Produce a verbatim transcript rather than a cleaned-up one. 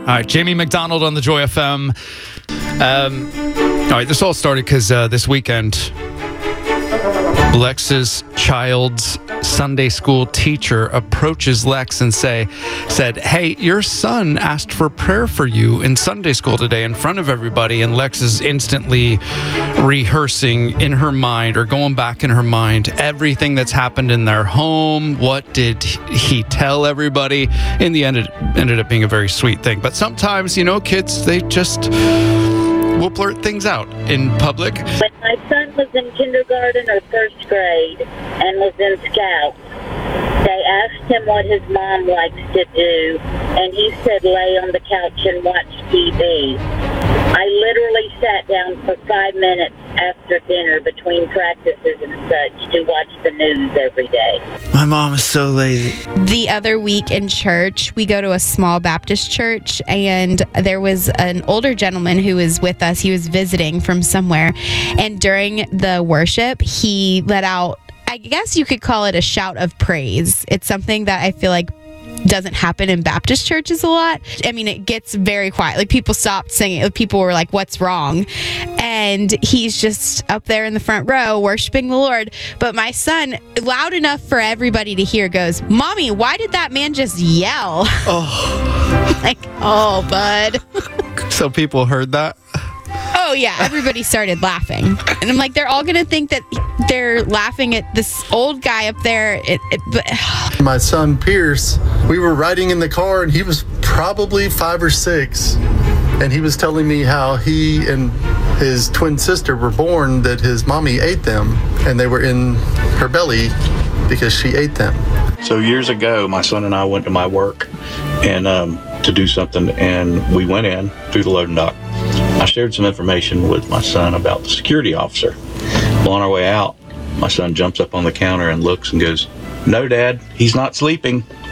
All right, Jamie McDonald on the Joy F M. Um, all right, this all started because uh, this weekend, Lex's child's Sunday school teacher approaches Lex and say, said, hey, your son asked for prayer for you in Sunday school today in front of everybody. And Lex is instantly rehearsing in her mind or going back in her mind everything that's happened in their home. What did he tell everybody? In the end, it ended up being a very sweet thing. But sometimes, you know, kids, they just will blurt things out in public. When my son was in kindergarten or first grade and was in Scouts, they asked him what his mom likes to do, and he said lay on the couch and watch T V. I literally sat down for five minutes after dinner between practices and such to watch the news every day. My mom is so lazy. The other week in church, we go to a small Baptist church, and there was an older gentleman who was with us. He was visiting from somewhere, and during the worship, he let out, I guess you could call it a shout of praise. It's something that I feel like doesn't happen in Baptist churches a lot. I mean, it gets very quiet. Like, people stopped singing. People were like, what's wrong? And he's just up there in the front row worshiping the Lord. But my son, loud enough for everybody to hear, goes, Mommy, why did that man just yell? Oh. Like, oh, bud. So people heard that? Oh, yeah. Everybody started laughing. And I'm like, they're all going to think that they're laughing at this old guy up there. It, it, but My son, Pierce, we were riding in the car, and he was probably five or six. And he was telling me how he and his twin sister were born, that his mommy ate them, and they were in her belly because she ate them. So years ago, my son and I went to my work and um, to do something, and we went in through the loading dock. I shared some information with my son about the security officer. Well, on our way out, my son jumps up on the counter and looks and goes, no, Dad, he's not sleeping.